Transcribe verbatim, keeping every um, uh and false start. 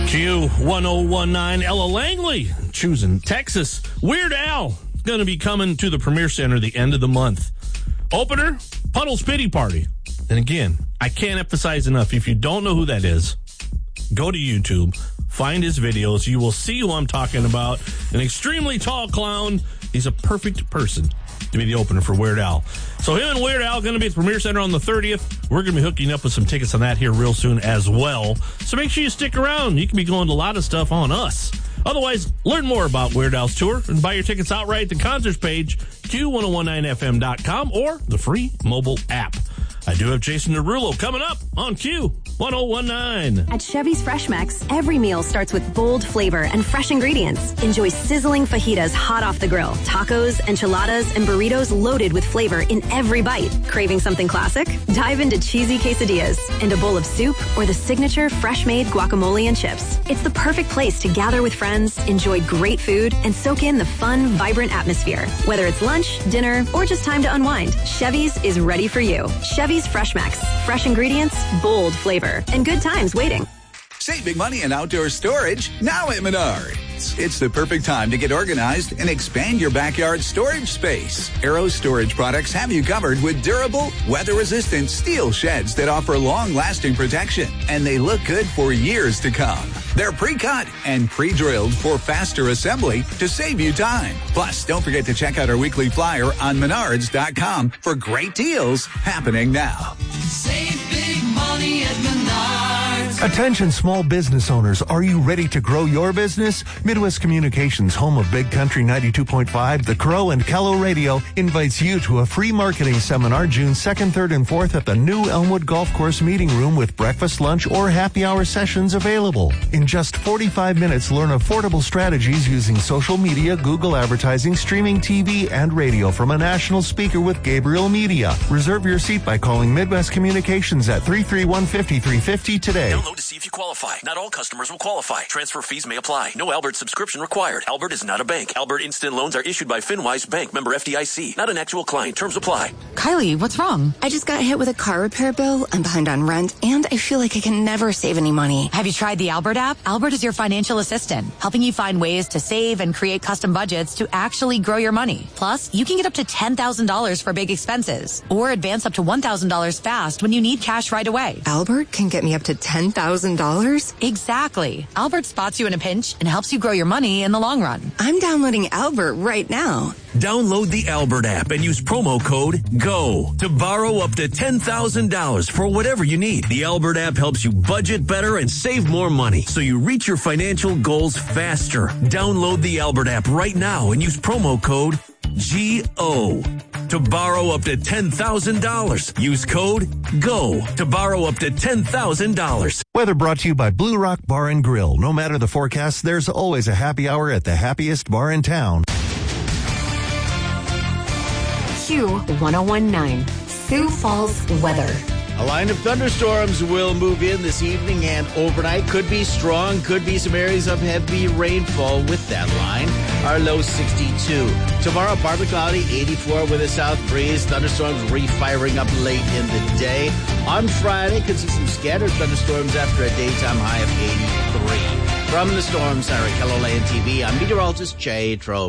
Q one oh one nine, Ella Langley, choosing Texas. Weird Al is going to be coming to the Premier Center the end of the month. Opener, Puddle's Pity Party. And again, I can't emphasize enough, if you don't know who that is, go to YouTube, find his videos. You will see who I'm talking about. An extremely tall clown. He's a perfect person to be the opener for Weird Al. So him and Weird Al going to be at the Premier Center on the thirtieth. We're going to be hooking up with some tickets on that here real soon as well. So make sure you stick around. You can be going to a lot of stuff on us. Otherwise, learn more about Weird Al's tour and buy your tickets outright at the concerts page, Q ten nineteen F M dot com, or the free mobile app. I do have Jason Derulo coming up on Q ten nineteen. At Chevy's Fresh Max, every meal starts with bold flavor and fresh ingredients. Enjoy sizzling fajitas hot off the grill, tacos, enchiladas, and burritos loaded with flavor in every bite. Craving something classic? Dive into cheesy quesadillas and a bowl of soup or the signature fresh-made guacamole and chips. It's the perfect place to gather with friends, enjoy great food, and soak in the fun, vibrant atmosphere. Whether it's lunch, dinner, or just time to unwind, Chevy's is ready for you. Chevy's Fresh Max. Fresh ingredients, bold flavor, and good times waiting. Save big money in outdoor storage now at Menards. It's the perfect time to get organized and expand your backyard storage space. Arrow Storage products have you covered with durable, weather-resistant steel sheds that offer long-lasting protection, and they look good for years to come. They're pre-cut and pre-drilled for faster assembly to save you time. Plus, don't forget to check out our weekly flyer on menards dot com for great deals happening now. Save big money at Menards. Attention small business owners, are you ready to grow your business? Midwest Communications, home of Big Country ninety-two point five, The Crow, and Kello Radio, invites you to a free marketing seminar June second, third, and fourth at the new Elmwood Golf Course Meeting Room with breakfast, lunch, or happy hour sessions available. In just forty-five minutes, learn affordable strategies using social media, Google advertising, streaming T V, and radio from a national speaker with Gabriel Media. Reserve your seat by calling Midwest Communications at three three one, five three five zero today. Download to see if you qualify. Not all customers will qualify. Transfer fees may apply. No Albert subscription required. Albert is not a bank. Albert Instant Loans are issued by FinWise Bank, member F D I C. Not an actual client. Terms apply. Kylie, what's wrong? I just got hit with a car repair bill. I'm behind on rent, and I feel like I can never save any money. Have you tried the Albert app? Albert is your financial assistant, helping you find ways to save and create custom budgets to actually grow your money. Plus, you can get up to ten thousand dollars for big expenses, or advance up to one thousand dollars fast when you need cash right away. Albert can get me up to ten thousand dollars? Exactly. Albert spots you in a pinch and helps you grow your money in the long run. I'm downloading Albert right now. Download the Albert app and use promo code GO to borrow up to ten thousand dollars for whatever you need. The Albert app helps you budget better and save more money so you reach your financial goals faster. Download the Albert app right now and use promo code G O to borrow up to ten thousand dollars. Use code GO to borrow up to ten thousand dollars. Weather brought to you by Blue Rock Bar and Grill. No matter the forecast, there's always a happy hour at the happiest bar in town. Q ten nineteen, Sioux Falls weather. A line of thunderstorms will move in this evening and overnight. Could be strong, could be some areas of heavy rainfall with that line. Our low sixty-two. Tomorrow, partly cloudy, eighty-four with a south breeze. Thunderstorms refiring up late in the day. On Friday, could see some scattered thunderstorms after a daytime high of eighty-three. From the Storm Center at Kello Land T V, I'm meteorologist Jay Trobe.